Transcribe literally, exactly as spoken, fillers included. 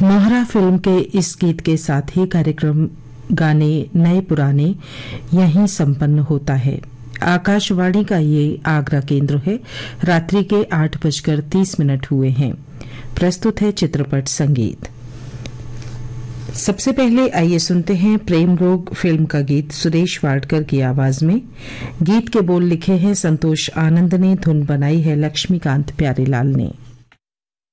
मोहरा film के इस गीत के साथ ही कार्यक्रम गाने नए पुराने यहीं संपन्न होता है। आकाशवाणी का ये आगरा केंद्र है। रात्रि के आठ बजकर तीस मिनट हुए हैं। प्रस्तुत है चित्रपट संगीत। सबसे पहले आइए सुनते हैं प्रेम रोग फिल्म का गीत सुरेश वाडकर की आवाज में। गीत के बोल लिखे हैं संतोष आनंद ने, धुन बनाई है लक्ष्मीकांत प्यारेलाल ने।